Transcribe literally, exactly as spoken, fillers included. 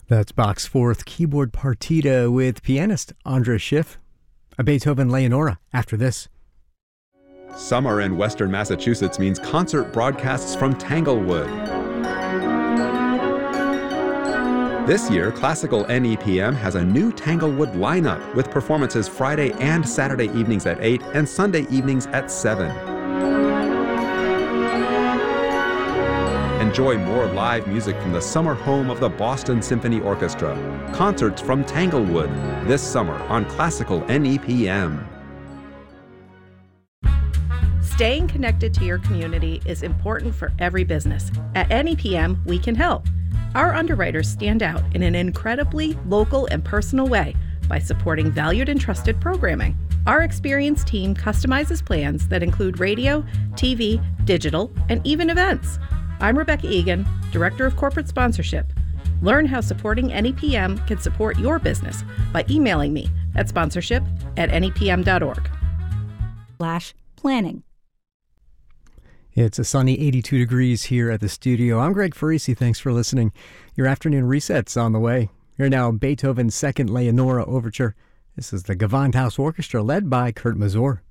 That's Bach's Fourth Keyboard Partita with pianist Andras Schiff. A Beethoven Leonora after this. Summer in Western Massachusetts means concert broadcasts from Tanglewood. This year, Classical N E P M has a new Tanglewood lineup with performances Friday and Saturday evenings at eight and Sunday evenings at seven. Enjoy more live music from the summer home of the Boston Symphony Orchestra. Concerts from Tanglewood this summer on Classical N E P M. Staying connected to your community is important for every business. At N E P M, we can help. Our underwriters stand out in an incredibly local and personal way by supporting valued and trusted programming. Our experienced team customizes plans that include radio, T V, digital, and even events. I'm Rebecca Egan, Director of Corporate Sponsorship. Learn how supporting N E P M can support your business by emailing me at sponsorship at N E P M dot org. Slash planning. It's a sunny eighty-two degrees here at the studio. I'm Greg Farisi. Thanks for listening. Your afternoon reset's on the way. You're now Beethoven's Second Leonora Overture. This is the Gewandhaus Orchestra led by Kurt Masur.